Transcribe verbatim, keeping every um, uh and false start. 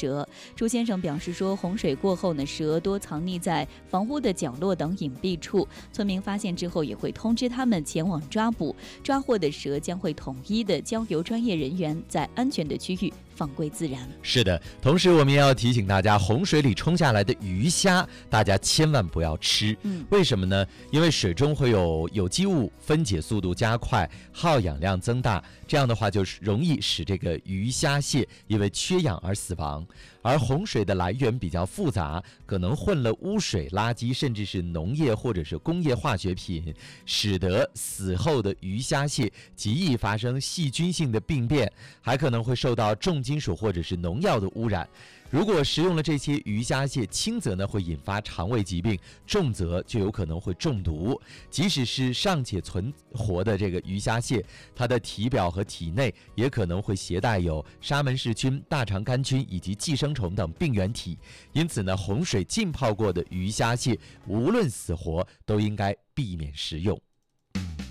蛇。朱先生表示说，洪水过后呢，蛇多藏匿在房屋的角落等隐蔽处，村民发现之后也会通知他们前往抓捕，抓获的蛇将会统一的交由专业人员在安全的区域放归自然。 是的，同时我们也要提醒大家，洪水里冲下来的鱼虾，大家千万不要吃。 嗯， 为什么呢？因为水中会有有机物分解速度加快，耗氧量增大，这样的话就容易使这个鱼虾蟹因为缺氧而死亡。而洪水的来源比较复杂，可能混了污水、垃圾，甚至是农业或者是工业化学品，使得死后的鱼虾蟹极易发生细菌性的病变，还可能会受到重金属或者是农药的污染。如果食用了这些鱼虾蟹，轻则呢会引发肠胃疾病，重则就有可能会中毒。即使是尚且存活的这个鱼虾蟹，它的体表和体内也可能会携带有沙门氏菌、大肠杆菌以及寄生虫等病原体。因此呢，洪水浸泡过的鱼虾蟹，无论死活，都应该避免食用。